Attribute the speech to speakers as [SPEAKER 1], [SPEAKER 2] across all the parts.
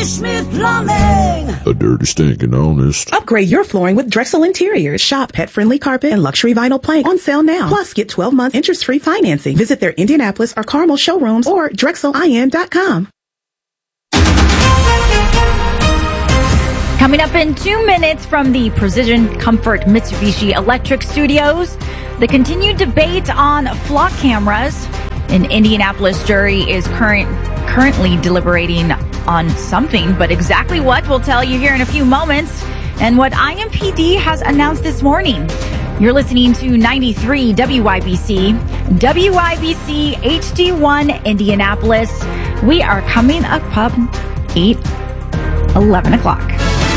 [SPEAKER 1] Smith Plumbing.
[SPEAKER 2] A dirty, stinking honest.
[SPEAKER 3] Upgrade your flooring with Drexel Interiors. Shop pet-friendly carpet and luxury vinyl plank on sale now. Plus, get 12 months interest-free financing. Visit their Indianapolis or Carmel showrooms or DrexelIN.com.
[SPEAKER 4] Coming up in 2 minutes from the Precision Comfort Mitsubishi Electric Studios, the continued debate on flock cameras. An Indianapolis jury is currently deliberating on something, but exactly what we'll tell you here in a few moments, and what IMPD has announced this morning. You're listening to 93 WIBC HD1 Indianapolis. We are coming up 11 o'clock.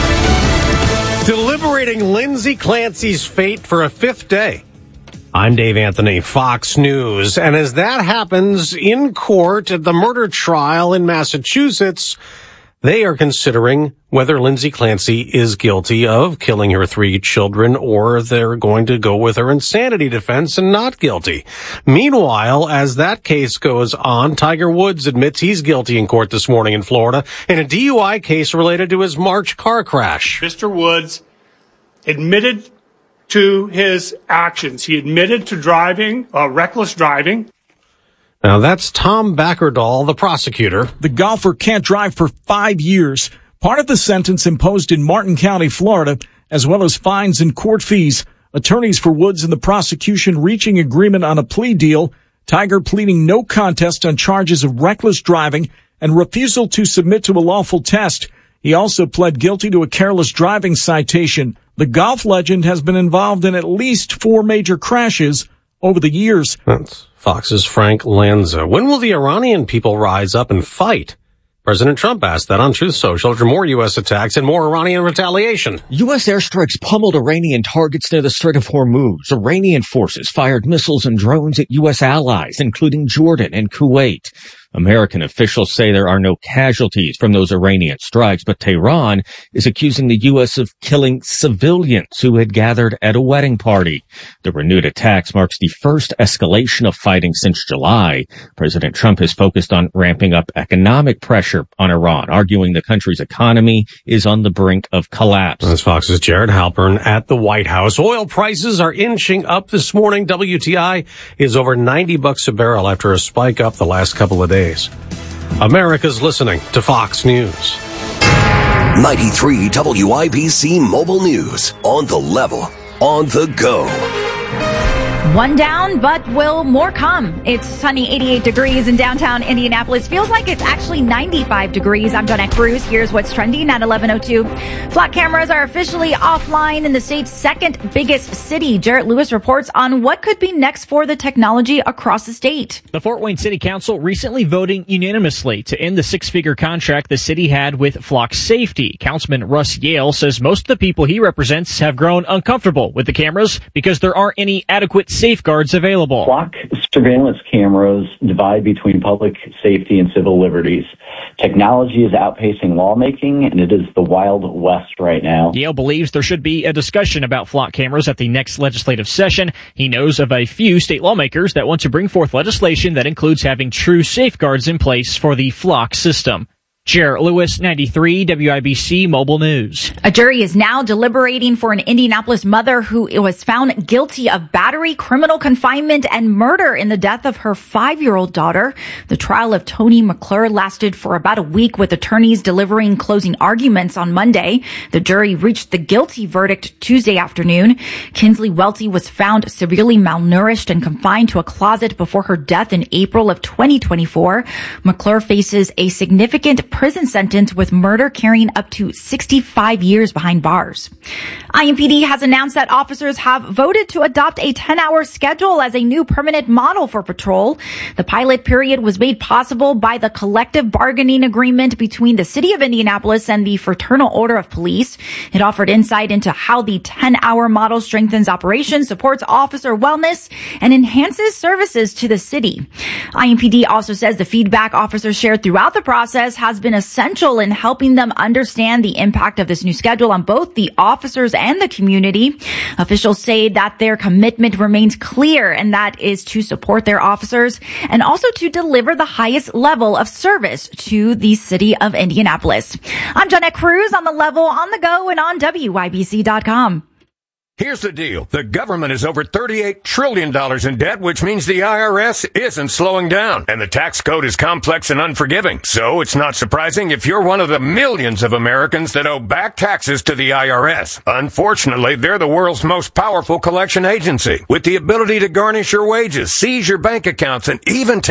[SPEAKER 5] Deliberating Lindsay Clancy's fate for a fifth day. I'm Dave Anthony, Fox News. And as that happens in court at the murder trial in Massachusetts, they are considering whether Lindsay Clancy is guilty of killing her 3 children, or they're going to go with her insanity defense and not guilty. Meanwhile, as that case goes on, Tiger Woods admits he's guilty in court this morning in Florida in a DUI case related to his March car crash.
[SPEAKER 6] Mr. Woods admitted to his actions. He admitted to driving, reckless driving.
[SPEAKER 5] Now, that's Tom Backerdahl, the prosecutor.
[SPEAKER 7] The golfer can't drive for 5 years. Part of the sentence imposed in Martin County, Florida, as well as fines and court fees. Attorneys for Woods and the prosecution reaching agreement on a plea deal. Tiger pleading no contest on charges of reckless driving and refusal to submit to a lawful test. He also pled guilty to a careless driving citation. The golf legend has been involved in at least 4 major crashes over the years.
[SPEAKER 5] That's Fox's Frank Lanza. When will the Iranian people rise up and fight? President Trump asked that on Truth Social after more U.S. attacks and more Iranian retaliation.
[SPEAKER 8] U.S. airstrikes pummeled Iranian targets near the Strait of Hormuz. Iranian forces fired missiles and drones at U.S. allies, including Jordan and Kuwait. American officials say there are no casualties from those Iranian strikes, but Tehran is accusing the U.S. of killing civilians who had gathered at a wedding party. The renewed attacks marks the first escalation of fighting since July. President Trump has focused on ramping up economic pressure on Iran, arguing the country's economy is on the brink of collapse.
[SPEAKER 5] That's Fox's Jared Halpern at the White House. Oil prices are inching up this morning. WTI is over $90 a barrel after a spike up the last couple of days. America's listening to Fox News.
[SPEAKER 9] 93 WIBC Mobile News. On the level, on the go.
[SPEAKER 4] 1 down, but will more come. It's sunny 88 degrees in downtown Indianapolis. Feels like it's actually 95 degrees. I'm Donna Cruz. Here's what's trending at 11:02. Flock cameras are officially offline in the state's second biggest city. Jarrett Lewis reports on what could be next for the technology across the state.
[SPEAKER 10] The Fort Wayne City Council recently voting unanimously to end the 6-figure contract the city had with Flock Safety. Councilman Russ Yale says most of the people he represents have grown uncomfortable with the cameras because there aren't any adequate safeguards available.
[SPEAKER 11] Flock surveillance cameras divide between public safety and civil liberties. Technology is outpacing lawmaking, and it is the Wild West right now.
[SPEAKER 10] Yale believes there should be a discussion about flock cameras at the next legislative session. He knows of a few state lawmakers that want to bring forth legislation that includes having true safeguards in place for the flock system. Jarrett Lewis, 93 WIBC Mobile News.
[SPEAKER 4] A jury is now deliberating for an Indianapolis mother who was found guilty of battery, criminal confinement, and murder in the death of her 5-year-old daughter. The trial of Tony McClure lasted for about a week, with attorneys delivering closing arguments on Monday. The jury reached the guilty verdict Tuesday afternoon. Kinsley Welty was found severely malnourished and confined to a closet before her death in April of 2024. McClure faces a significant prison sentence, with murder carrying up to 65 years behind bars. IMPD has announced that officers have voted to adopt a 10-hour schedule as a new permanent model for patrol. The pilot period was made possible by the collective bargaining agreement between the city of Indianapolis and the Fraternal Order of Police. It offered insight into how the 10-hour model strengthens operations, supports officer wellness, and enhances services to the city. IMPD also says the feedback officers shared throughout the process has been essential in helping them understand the impact of this new schedule on both the officers and the community. Officials say that their commitment remains clear, and that is to support their officers and also to deliver the highest level of service to the city of Indianapolis. I'm Jeanette Cruz on The Level, on the go, and on WYBC.com.
[SPEAKER 12] Here's the deal. The government is over $38 trillion in debt, which means the IRS isn't slowing down. And the tax code is complex and unforgiving. So it's not surprising if you're one of the millions of Americans that owe back taxes to the IRS. Unfortunately, they're the world's most powerful collection agency, with the ability to garnish your wages, seize your bank accounts, and even take